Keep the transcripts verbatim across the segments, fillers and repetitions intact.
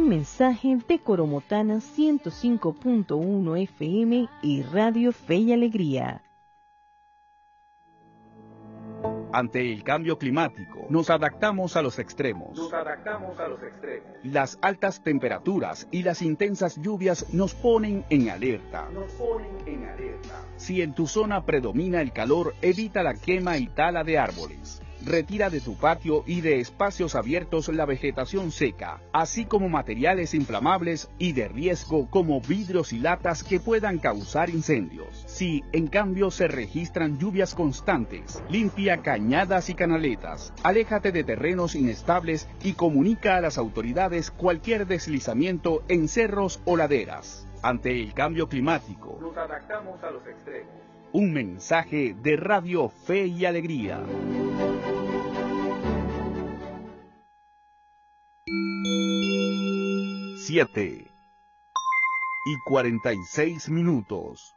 un mensaje de Coromotana ciento cinco punto uno F M y Radio Fe y Alegría. Ante el cambio climático, nos adaptamos a los extremos. Nos adaptamos a los extremos. Las altas temperaturas y las intensas lluvias nos ponen en alerta. Nos ponen en alerta. Si en tu zona predomina el calor, evita la quema y tala de árboles. Retira de tu patio y de espacios abiertos la vegetación seca, así como materiales inflamables y de riesgo como vidrios y latas que puedan causar incendios. Si, en cambio, se registran lluvias constantes, limpia cañadas y canaletas, aléjate de terrenos inestables y comunica a las autoridades cualquier deslizamiento en cerros o laderas. Ante el cambio climático, nos adaptamos a los extremos. Un mensaje de Radio Fe y Alegría. Siete y cuarenta y seis minutos.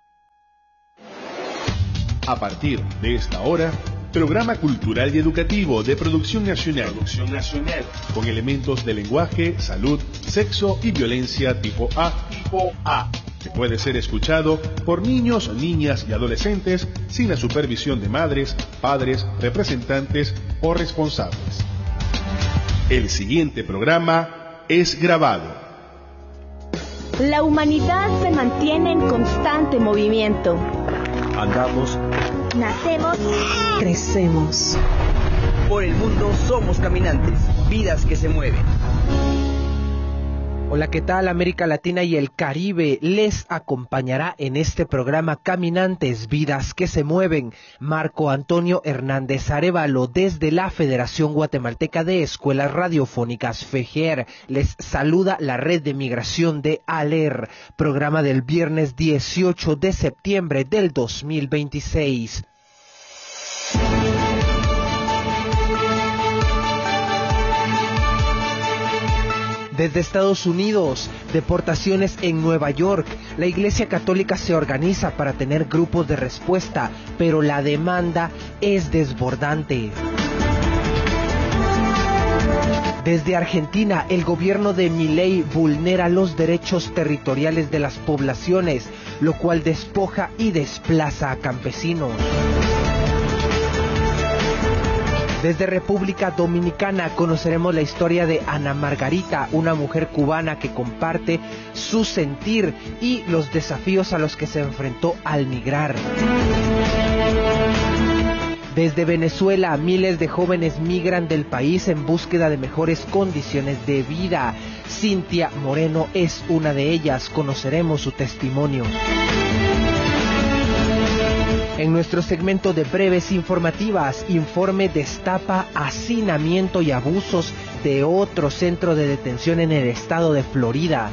A partir de esta hora, programa cultural y educativo de producción nacional, producción nacional, con elementos de lenguaje, salud, sexo y violencia tipo A, tipo A, que puede ser escuchado por niños, niñas y adolescentes sin la supervisión de madres, padres, representantes o responsables. El siguiente programa es grabado. La humanidad se mantiene en constante movimiento. Andamos, nacemos, crecemos. Por el mundo somos caminantes, vidas que se mueven. Hola, ¿qué tal? América Latina y el Caribe les acompañará en este programa Caminantes, Vidas que se Mueven. Marco Antonio Hernández Arévalo, desde la Federación Guatemalteca de Escuelas Radiofónicas FEGER. Les saluda la Red de Migración de ALER, programa del viernes dieciocho de septiembre del dos mil veintiséis. Desde Estados Unidos, deportaciones en Nueva York. La Iglesia Católica se organiza para tener grupos de respuesta, pero la demanda es desbordante. Desde Argentina, el gobierno de Milei vulnera los derechos territoriales de las poblaciones, lo cual despoja y desplaza a campesinos. Desde República Dominicana conoceremos la historia de Ana Margarita, una mujer cubana que comparte su sentir y los desafíos a los que se enfrentó al migrar. Desde Venezuela, miles de jóvenes migran del país en búsqueda de mejores condiciones de vida. Cintia Moreno es una de ellas, conoceremos su testimonio. En nuestro segmento de breves informativas, informe destapa hacinamiento y abusos de otro centro de detención en el estado de Florida.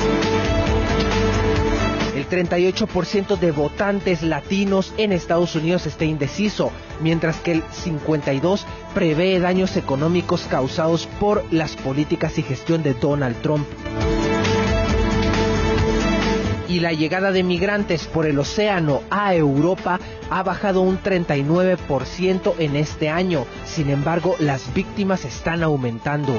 El treinta y ocho por ciento de votantes latinos en Estados Unidos está indeciso, mientras que el cincuenta y dos por ciento prevé daños económicos causados por las políticas y gestión de Donald Trump. Y la llegada de migrantes por el océano a Europa ha bajado un treinta y nueve por ciento en este año. Sin embargo, las víctimas están aumentando.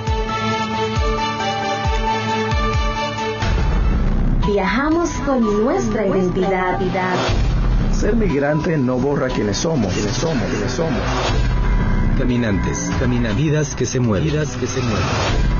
Viajamos con nuestra identidad. Ser migrante no borra quienes somos, quienes somos, quienes somos. Caminantes, camina vidas que se mueven, vidas que se mueven.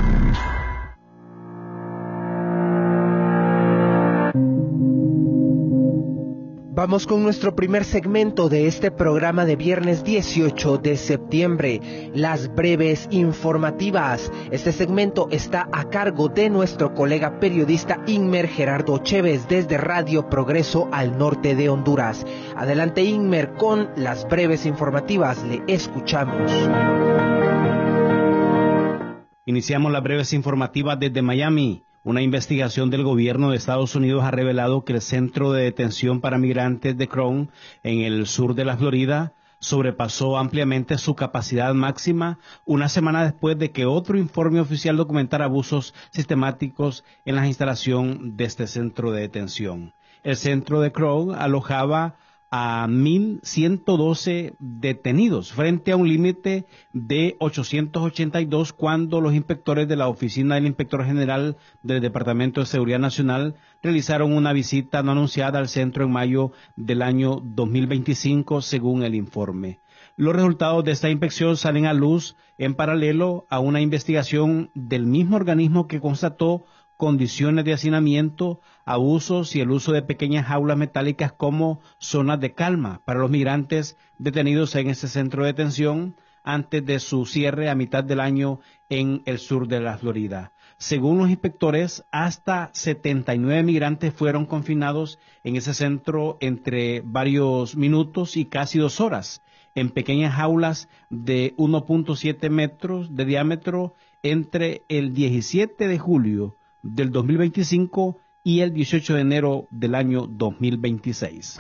Vamos con nuestro primer segmento de este programa de viernes dieciocho de septiembre, las breves informativas. Este segmento está a cargo de nuestro colega periodista Inmer Gerardo Chévez desde Radio Progreso al norte de Honduras. Adelante, Inmer, con las breves informativas, le escuchamos. Iniciamos las breves informativas desde Miami. Una investigación del gobierno de Estados Unidos ha revelado que el centro de detención para migrantes de Crown, en el sur de la Florida, sobrepasó ampliamente su capacidad máxima una semana después de que otro informe oficial documentara abusos sistemáticos en la instalación de este centro de detención. El centro de Crown alojaba a mil ciento doce detenidos, frente a un límite de ochocientos ochenta y dos cuando los inspectores de la Oficina del Inspector General del Departamento de Seguridad Nacional realizaron una visita no anunciada al centro en mayo del año dos mil veinticinco, según el informe. Los resultados de esta inspección salen a luz en paralelo a una investigación del mismo organismo que constató condiciones de hacinamiento, abusos y el uso de pequeñas jaulas metálicas como zonas de calma para los migrantes detenidos en este centro de detención antes de su cierre a mitad del año en el sur de la Florida. Según los inspectores, hasta setenta y nueve migrantes fueron confinados en ese centro entre varios minutos y casi dos horas, en pequeñas jaulas de uno punto siete metros de diámetro entre el diecisiete de julio del dos mil veinticinco y el dieciocho de enero del año dos mil veintiséis.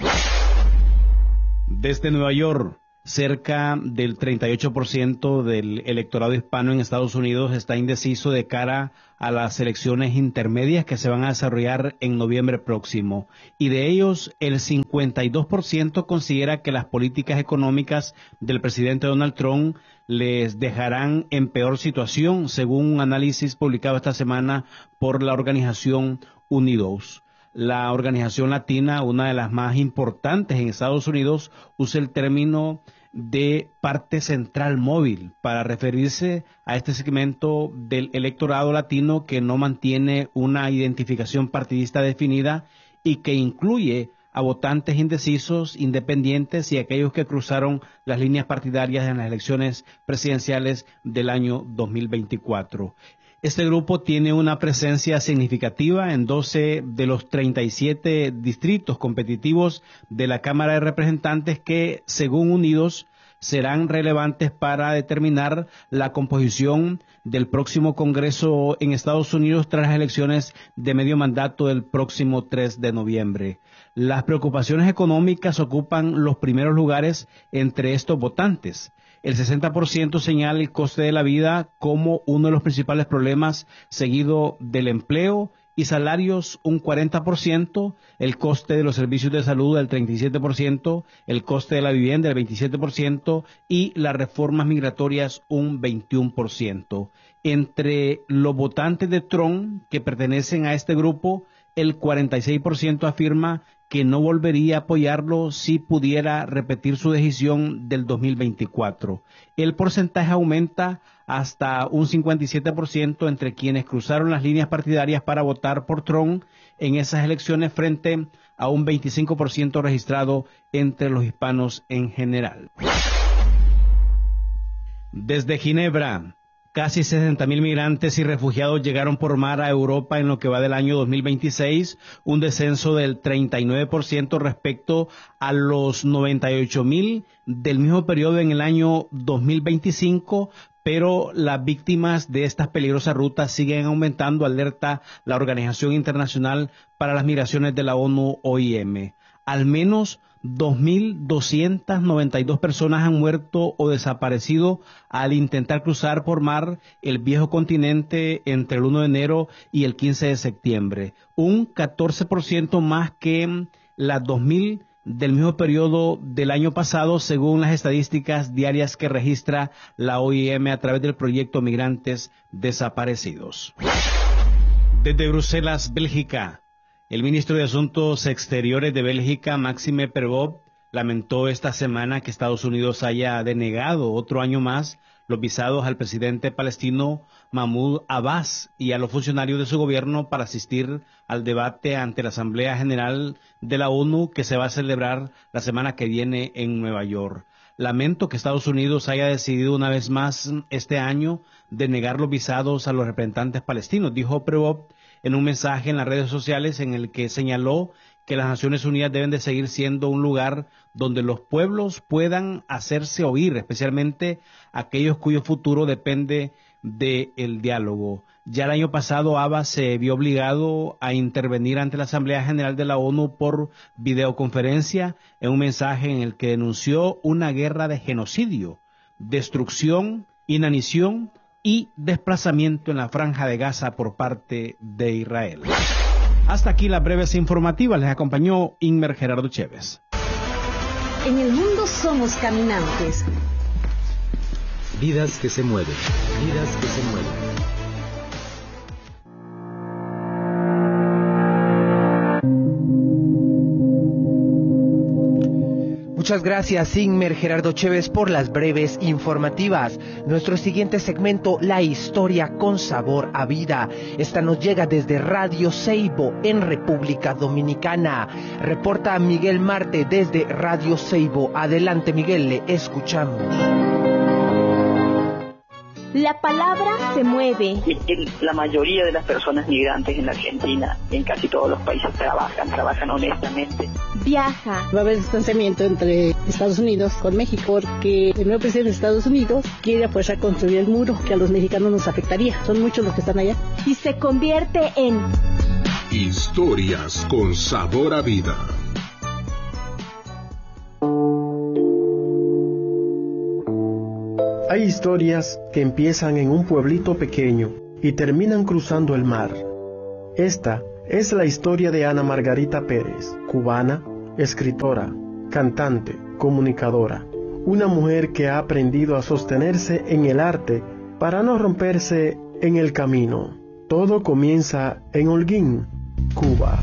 Desde Nueva York, cerca del treinta y ocho por ciento del electorado hispano en Estados Unidos está indeciso de cara a las elecciones intermedias que se van a desarrollar en noviembre próximo. Y de ellos, el cincuenta y dos por ciento considera que las políticas económicas del presidente Donald Trump les dejarán en peor situación, según un análisis publicado esta semana por la organización Unidos. La organización latina, una de las más importantes en Estados Unidos, usa el término de parte central móvil para referirse a este segmento del electorado latino que no mantiene una identificación partidista definida y que incluye a votantes indecisos, independientes y aquellos que cruzaron las líneas partidarias en las elecciones presidenciales del año dos mil veinticuatro. Este grupo tiene una presencia significativa en doce de los treinta y siete distritos competitivos de la Cámara de Representantes que, según Unidos, serán relevantes para determinar la composición del próximo Congreso en Estados Unidos tras las elecciones de medio mandato del próximo tres de noviembre. Las preocupaciones económicas ocupan los primeros lugares entre estos votantes. El sesenta por ciento señala el coste de la vida como uno de los principales problemas, seguido del empleo y salarios un cuarenta por ciento, el coste de los servicios de salud del treinta y siete por ciento, el coste de la vivienda del veintisiete por ciento y las reformas migratorias un veintiuno por ciento. Entre los votantes de Trump que pertenecen a este grupo, el cuarenta y seis por ciento afirma que no volvería a apoyarlo si pudiera repetir su decisión del dos mil veinticuatro. El porcentaje aumenta hasta un cincuenta y siete por ciento entre quienes cruzaron las líneas partidarias para votar por Trump en esas elecciones frente a un veinticinco por ciento registrado entre los hispanos en general. Desde Ginebra, casi sesenta mil migrantes y refugiados llegaron por mar a Europa en lo que va del año dos mil veintiséis, un descenso del treinta y nueve por ciento respecto a los noventa y ocho mil del mismo periodo en el año dos mil veinticinco, pero las víctimas de estas peligrosas rutas siguen aumentando, alerta la Organización Internacional para las Migraciones de la ONU, O I M. Al menos dos mil doscientas noventa y dos personas han muerto o desaparecido al intentar cruzar por mar el viejo continente entre el primero de enero y el quince de septiembre, un catorce por ciento más que las dos mil del mismo periodo del año pasado, según las estadísticas diarias que registra la O I M a través del proyecto Migrantes Desaparecidos. Desde Bruselas, Bélgica, el ministro de Asuntos Exteriores de Bélgica, Maxime Prevot, lamentó esta semana que Estados Unidos haya denegado otro año más los visados al presidente palestino Mahmoud Abbas y a los funcionarios de su gobierno para asistir al debate ante la Asamblea General de la ONU que se va a celebrar la semana que viene en Nueva York. Lamento que Estados Unidos haya decidido una vez más este año denegar los visados a los representantes palestinos, dijo Prevot en un mensaje en las redes sociales en el que señaló que las Naciones Unidas deben de seguir siendo un lugar donde los pueblos puedan hacerse oír, especialmente aquellos cuyo futuro depende del diálogo. Ya el año pasado Abbas se vio obligado a intervenir ante la Asamblea General de la ONU por videoconferencia en un mensaje en el que denunció una guerra de genocidio, destrucción, inanición y desplazamiento en la Franja de Gaza por parte de Israel. Hasta aquí las breves informativas. Les acompañó Inmer Gerardo Chévez. En el mundo somos caminantes. Vidas que se mueven, vidas que se mueven. Muchas gracias, Inmer Gerardo Chévez, por las breves informativas. Nuestro siguiente segmento, La historia con sabor a vida. Esta nos llega desde Radio Ceibo, en República Dominicana. Reporta Miguel Marte desde Radio Ceibo. Adelante, Miguel, le escuchamos. La palabra se mueve. La mayoría de las personas migrantes en la Argentina, en casi todos los países, trabajan, trabajan honestamente. Viaja. Va a haber distanciamiento entre Estados Unidos con México, porque el nuevo presidente de Estados Unidos quiere a fuerza construir el muro, que a los mexicanos nos afectaría. Son muchos los que están allá. Y se convierte en... Historias con sabor a vida. Hay historias que empiezan en un pueblito pequeño y terminan cruzando el mar. Esta es la historia de Ana Margarita Pérez, cubana, escritora, cantante, comunicadora, una mujer que ha aprendido a sostenerse en el arte para no romperse en el camino. Todo comienza en Holguín, Cuba.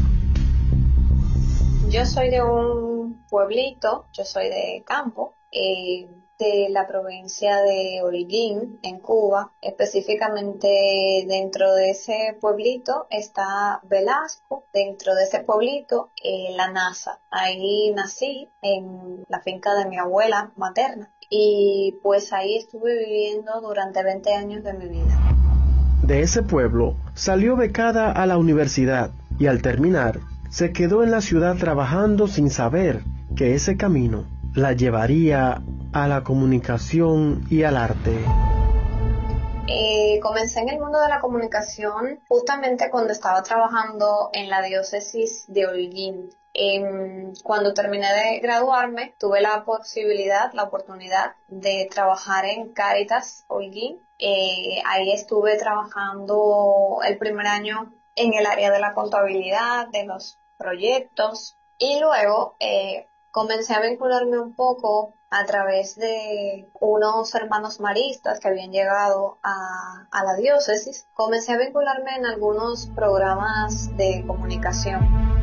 Yo soy de un pueblito, yo soy de campo, eh, de la provincia de Holguín, en Cuba. Específicamente dentro de ese pueblito está Velasco, dentro de ese pueblito eh, La Nasa. Ahí nací, en la finca de mi abuela materna, y pues ahí estuve viviendo durante veinte años de mi vida. De ese pueblo salió becada a la universidad y al terminar se quedó en la ciudad trabajando sin saber que ese camino la llevaría a la comunicación y al arte. Eh, comencé en el mundo de la comunicación justamente cuando estaba trabajando en la diócesis de Holguín. Eh, cuando terminé de graduarme, tuve la posibilidad, la oportunidad de trabajar en Cáritas Holguín. Eh, ahí estuve trabajando el primer año en el área de la contabilidad, de los proyectos, y luego eh, comencé a vincularme un poco a través de unos hermanos maristas que habían llegado a, a la diócesis. Comencé a vincularme en algunos programas de comunicación.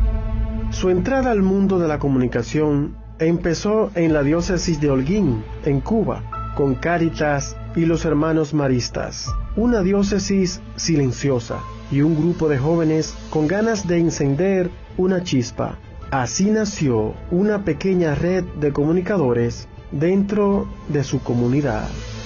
Su entrada al mundo de la comunicación empezó en la diócesis de Holguín, en Cuba, con Cáritas y los hermanos maristas, una diócesis silenciosa y un grupo de jóvenes con ganas de encender una chispa. Así nació una pequeña red de comunicadores dentro de su comunidad.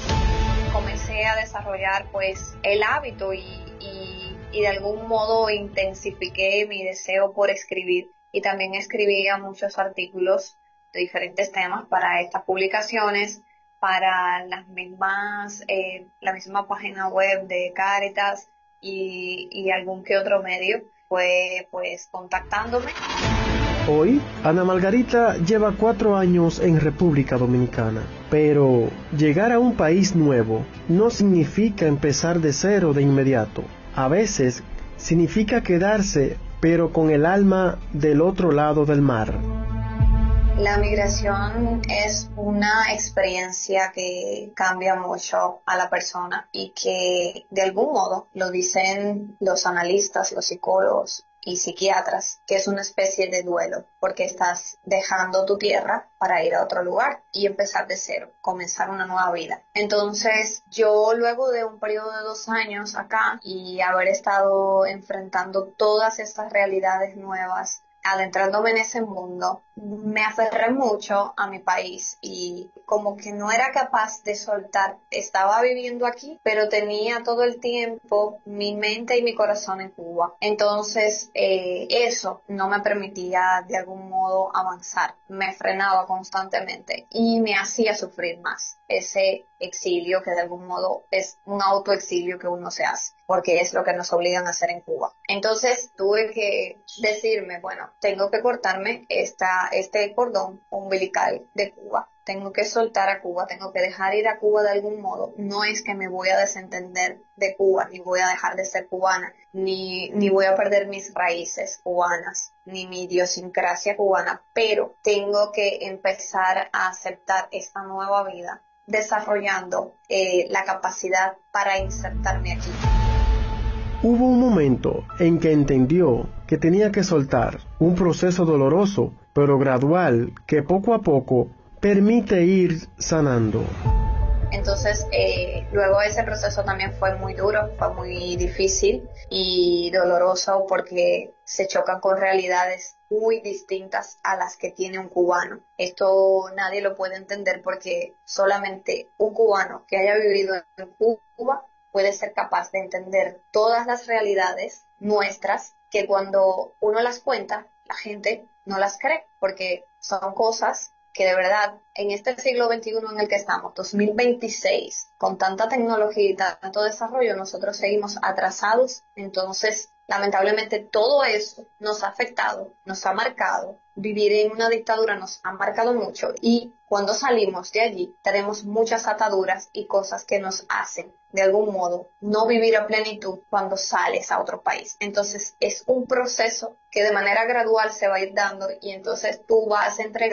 Comencé a desarrollar pues el hábito y, y, y de algún modo intensifiqué mi deseo por escribir, y también escribía muchos artículos de diferentes temas para estas publicaciones, para las mismas, eh, la misma página web de Cáritas y, y algún que otro medio fue pues contactándome. Hoy, Ana Margarita lleva cuatro años en República Dominicana, pero llegar a un país nuevo no significa empezar de cero de inmediato. A veces significa quedarse, pero con el alma del otro lado del mar. La migración es una experiencia que cambia mucho a la persona y que de algún modo lo dicen los analistas, los psicólogos y psiquiatras, que es una especie de duelo, porque estás dejando tu tierra para ir a otro lugar y empezar de cero, comenzar una nueva vida. Entonces, yo luego de un periodo de dos años acá y haber estado enfrentando todas estas realidades nuevas, adentrándome en ese mundo, me aferré mucho a mi país y como que no era capaz de soltar. Estaba viviendo aquí, pero tenía todo el tiempo mi mente y mi corazón en Cuba. Entonces, eh, eso no me permitía de algún modo avanzar. Me frenaba constantemente y me hacía sufrir más. Ese exilio que de algún modo es un autoexilio que uno se hace, porque es lo que nos obligan a hacer en Cuba. Entonces tuve que decirme, bueno, tengo que cortarme esta, este cordón umbilical de Cuba tengo que soltar a Cuba, tengo que dejar ir a Cuba de algún modo. No es que me voy a desentender de Cuba, ni voy a dejar de ser cubana, ni, ni voy a perder mis raíces cubanas, ni mi idiosincrasia cubana, pero tengo que empezar a aceptar esta nueva vida, desarrollando eh, la capacidad para insertarme aquí. Hubo un momento en que entendió que tenía que soltar, un proceso doloroso, pero gradual, que poco a poco permite ir sanando. Entonces, eh, luego ese proceso también fue muy duro, fue muy difícil y doloroso porque se chocan con realidades muy distintas a las que tiene un cubano. Esto nadie lo puede entender porque solamente un cubano que haya vivido en Cuba puede ser capaz de entender todas las realidades nuestras que cuando uno las cuenta, la gente no las cree porque son cosas que de verdad, en este siglo veintiuno en el que estamos, dos mil veintiséis, con tanta tecnología y tanto desarrollo, nosotros seguimos atrasados. Entonces, lamentablemente, todo eso nos ha afectado, nos ha marcado. Vivir en una dictadura nos ha marcado mucho y cuando salimos de allí tenemos muchas ataduras y cosas que nos hacen, de algún modo, no vivir a plenitud cuando sales a otro país. Entonces, es un proceso que de manera gradual se va a ir dando y entonces tú vas a entregar